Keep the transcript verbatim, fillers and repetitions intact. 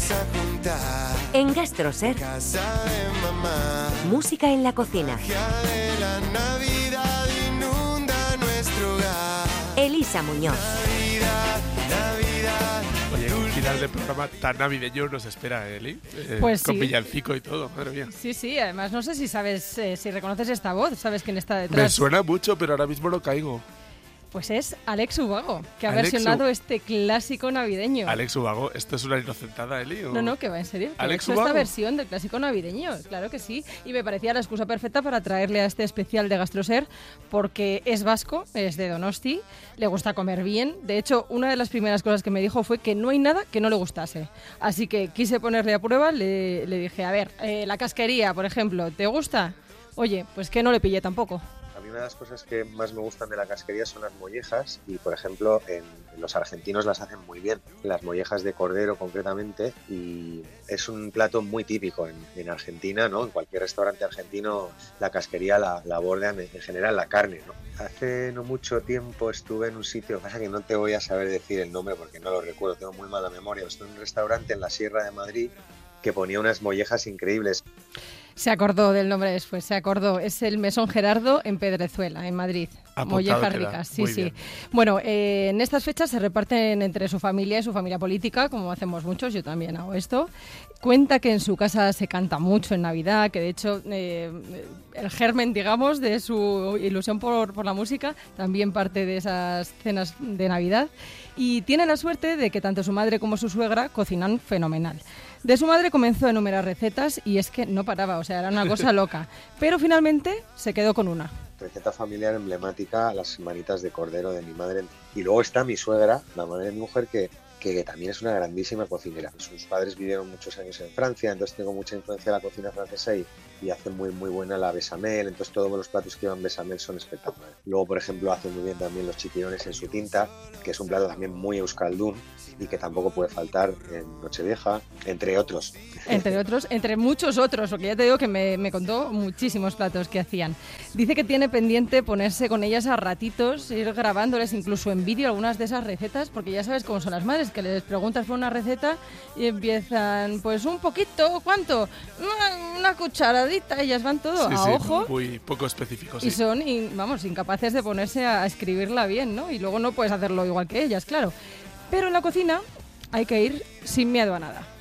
a juntar. En Gastroser, Casa de mamá. música en la cocina. Magia de la Navidad inunda nuestro hogar. Elisa Muñoz. Navidad, Navidad. Oye, el final del programa tan navideño nos espera, Eli. Eh, Pues con sí. villancico y todo, madre mía. Sí, sí, además no sé si sabes, eh, si reconoces esta voz, sabes quién está Me detrás. suena mucho, pero ahora mismo no caigo. Pues es Alex Ubago, que ha Alex versionado U- este clásico navideño. Alex Ubago, ¿esto es una inocentada, Eli? o- No, no, que va en serio. Que Alex ha hecho esta Ubago. versión del clásico navideño, claro que sí. Y me parecía la excusa perfecta para traerle a este especial de Gastroser, porque es vasco, es de Donosti, le gusta comer bien. De hecho, una de las primeras cosas que me dijo fue que no hay nada que no le gustase. Así que quise ponerle a prueba, le, le dije, a ver, eh, la casquería, por ejemplo, ¿te gusta? Oye, pues que no le pillé tampoco. A mí una de las cosas que más me gustan de la casquería son las mollejas y, por ejemplo, en, en los argentinos las hacen muy bien, las mollejas de cordero concretamente, y es un plato muy típico en, en Argentina, ¿no? En cualquier restaurante argentino la casquería la, la abordan en, en general la carne, ¿no? Hace no mucho tiempo estuve en un sitio, pasa que no te voy a saber decir el nombre porque no lo recuerdo, tengo muy mala memoria, estuve en un restaurante en la Sierra de Madrid que ponía unas mollejas increíbles. Se acordó del nombre después, se acordó. Es el Mesón Gerardo en Pedrezuela, en Madrid. Apuntado Mollejas queda. ricas, sí, Muy sí. bien. Bueno, eh, en estas fechas se reparten entre su familia y su familia política, como hacemos muchos, yo también hago esto. Cuenta que en su casa se canta mucho en Navidad, que de hecho eh, el germen, digamos, de su ilusión por, por la música también parte de esas cenas de Navidad. Y tiene la suerte de que tanto su madre como su suegra cocinan fenomenal. De su madre comenzó a enumerar recetas y es que no paraba, o sea, era una cosa loca. Pero finalmente se quedó con una. Receta familiar emblemática, las manitas de cordero de mi madre. Y luego está mi suegra, la madre de mi mujer, que, que también es una grandísima cocinera. Sus padres vivieron muchos años en Francia, entonces tengo mucha influencia de la cocina francesa y, y hace muy muy buena la bechamel, entonces todos los platos que llevan bechamel son espectaculares. Luego, por ejemplo, hace muy bien también los chiquillones en su tinta, que es un plato también muy euskaldún y que tampoco puede faltar en Nochevieja, entre otros. Entre otros, entre muchos otros, porque ya te digo que me, me contó muchísimos platos que hacían. Dice que tiene pendiente ponerse con ellas a ratitos, ir grabándoles incluso en vídeo algunas de esas recetas, porque ya sabes cómo son las madres, que les preguntas por una receta y empiezan, pues un poquito, ¿cuánto? Una, una cucharadita, ellas van todo Sí, a sí, ojo. muy poco específico, Y sí. son, in- vamos, incapaces de ponerse a escribirla bien, ¿no? Y luego no puedes hacerlo igual que ellas, claro. Pero en la cocina hay que ir sin miedo a nada.